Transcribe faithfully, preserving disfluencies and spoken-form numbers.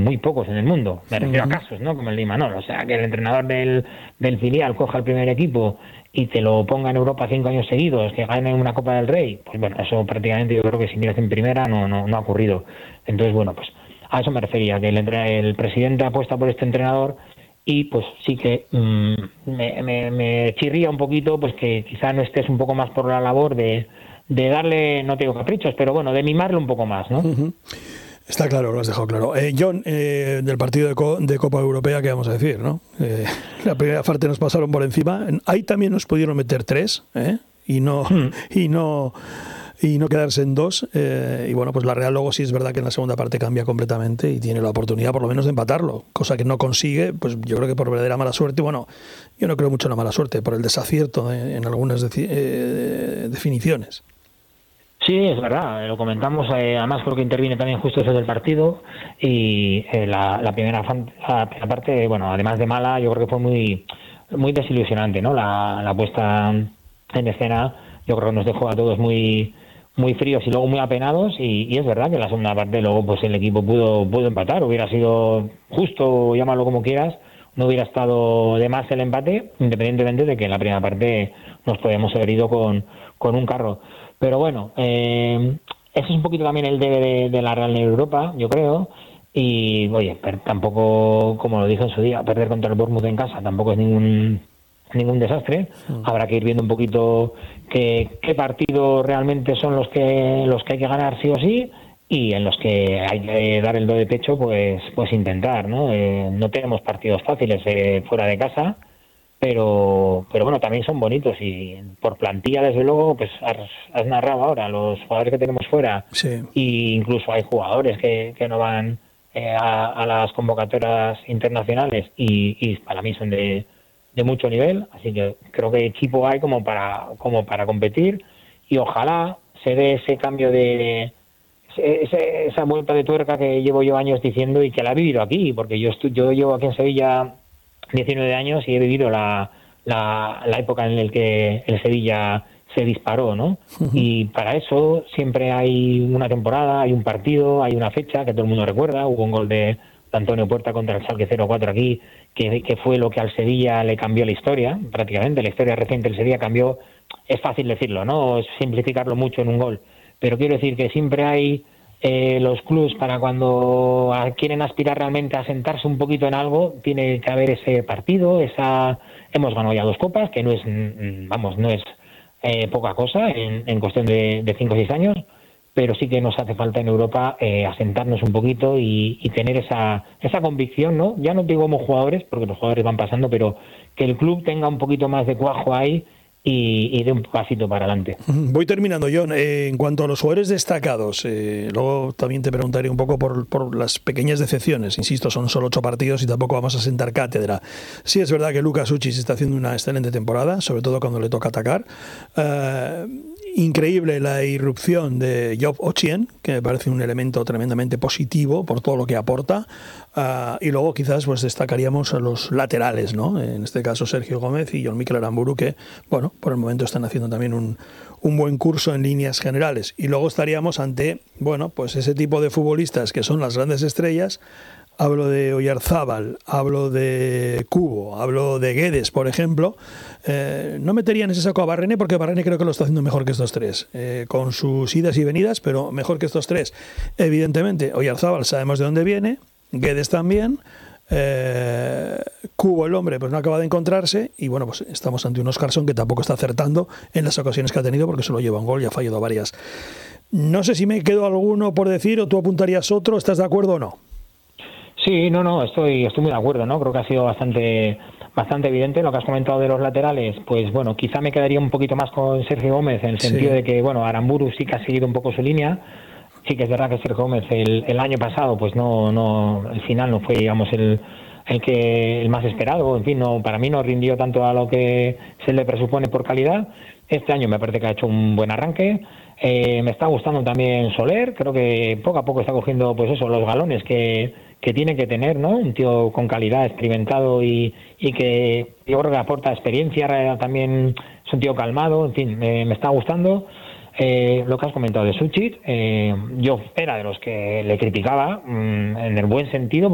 muy pocos en el mundo, me refiero uh-huh. a casos, ¿no? Como el de Imanol, o sea, que el entrenador del, del filial coja el primer equipo y te lo ponga en Europa cinco años seguidos, que gane una Copa del Rey, pues bueno, eso prácticamente yo creo que si miras en primera no, no, no ha ocurrido. Entonces, bueno, pues a eso me refería, que el, el presidente apuesta por este entrenador y pues sí que mmm, me, me, me chirría un poquito pues que quizá no estés un poco más por la labor de, de darle, no te digo caprichos, pero bueno, de mimarle un poco más, ¿no? Uh-huh. Está claro, lo has dejado claro. Eh, John, eh, del partido de, Co- de Copa Europea, ¿qué vamos a decir, no? Eh, la primera parte nos pasaron por encima. Ahí también nos pudieron meter tres, ¿eh? Y no... Hmm. y no y no quedarse en dos, eh, y bueno, pues la Real luego sí es verdad que en la segunda parte cambia completamente y tiene la oportunidad por lo menos de empatarlo, cosa que no consigue, pues yo creo que por verdadera mala suerte. Bueno, yo no creo mucho en la mala suerte, por el desacierto en, en algunas de, eh, definiciones. Sí, es verdad, lo comentamos, eh, además creo que interviene también justo desde el partido y eh, la, la, primera fan, la primera parte, bueno, además de mala, yo creo que fue muy muy desilusionante, ¿no? La, la puesta en escena, yo creo que nos dejó a todos muy muy fríos y luego muy apenados y, y es verdad que en la segunda parte luego pues el equipo pudo pudo empatar, hubiera sido justo, llámalo como quieras, no hubiera estado de más el empate, independientemente de que en la primera parte nos podíamos haber ido con, con un carro. Pero bueno, eh, ese es un poquito también el debe de, de la Real en Europa, yo creo, y oye, pero tampoco, como lo dije en su día, perder contra el Bournemouth en casa tampoco es ningún ningún desastre. Sí. Habrá que ir viendo un poquito qué, qué partidos realmente son los que los que hay que ganar sí o sí y en los que hay que dar el do de pecho, pues pues intentar, ¿no? Eh, no tenemos partidos fáciles eh, fuera de casa, pero pero bueno, también son bonitos y por plantilla, desde luego, pues has, has narrado ahora los jugadores que tenemos fuera, sí. Y incluso hay jugadores que, que no van eh, a, a las convocatorias internacionales y, y para mí son de de mucho nivel, así que creo que equipo hay como para como para competir y ojalá se dé ese cambio de ese, esa vuelta de tuerca que llevo yo años diciendo y que la he vivido aquí, porque yo estoy, yo llevo aquí en Sevilla diecinueve años y he vivido la, la, la época en la que el Sevilla se disparó, ¿no? Uh-huh. Y para eso siempre hay una temporada, hay un partido, hay una fecha que todo el mundo recuerda. Hubo un gol de Antonio Puerta contra el Schalke cero cuatro aquí, que, que fue lo que al Sevilla le cambió la historia, prácticamente. La historia reciente del Sevilla cambió, es fácil decirlo, ¿no? Es simplificarlo mucho en un gol. Pero quiero decir que siempre hay eh, los clubs para cuando quieren aspirar realmente a sentarse un poquito en algo, tiene que haber ese partido, esa... Hemos ganado ya dos copas, que no es, vamos, no es eh, poca cosa en, en cuestión de cinco o seis años, pero sí que nos hace falta en Europa eh, asentarnos un poquito y, y tener esa esa convicción, ¿no? Ya no digo como jugadores, porque los jugadores van pasando, pero que el club tenga un poquito más de cuajo ahí y, y dé un pasito para adelante. Voy terminando, John. Eh, en cuanto a los jugadores destacados, eh, luego también te preguntaré un poco por, por las pequeñas decepciones. Insisto, son solo ocho partidos y tampoco vamos a sentar cátedra. Sí es verdad que Lucas Suchis está haciendo una excelente temporada, sobre todo cuando le toca atacar. Uh, Increíble la irrupción de Job Ochien, que me parece un elemento tremendamente positivo por todo lo que aporta. Uh, y luego quizás pues destacaríamos a los laterales, ¿no? En este caso Sergio Gómez y John Mikel Aramburu, que bueno, por el momento están haciendo también un, un buen curso en líneas generales. Y luego estaríamos ante, bueno, pues ese tipo de futbolistas que son las grandes estrellas. Hablo de Oyarzábal, hablo de Kubo, hablo de Guedes, por ejemplo. Eh, no metería en ese saco a Barrene, porque Barrene creo que lo está haciendo mejor que estos tres, eh, con sus idas y venidas, pero mejor que estos tres. Evidentemente, Oyarzábal sabemos de dónde viene, Guedes también, eh, Kubo, el hombre, pues no acaba de encontrarse, y bueno, pues estamos ante un Óscarson que tampoco está acertando en las ocasiones que ha tenido, porque solo lleva un gol y ha fallado varias. No sé si me quedo alguno por decir, o tú apuntarías otro, ¿estás de acuerdo o no? Sí, no, no, estoy estoy muy de acuerdo, ¿no? Creo que ha sido bastante bastante evidente lo que has comentado de los laterales. Pues bueno, quizá me quedaría un poquito más con Sergio Gómez en el sentido sí. de que, bueno, Aramburu sí que ha seguido un poco su línea. Sí que es verdad que Sergio Gómez el, el año pasado, pues no, no, el final no fue, digamos, el, el que el más esperado. En fin, no, para mí no rindió tanto a lo que se le presupone por calidad. Este año me parece que ha hecho un buen arranque. Eh, me está gustando también Soler. Creo que poco a poco está cogiendo, pues eso, los galones que que tiene que tener, ¿no? Un tío con calidad, experimentado y, y que yo creo que aporta experiencia, también es un tío calmado, en fin, me, me está gustando. Eh, lo que has comentado de Suchit, eh, yo era de los que le criticaba, mmm, en el buen sentido,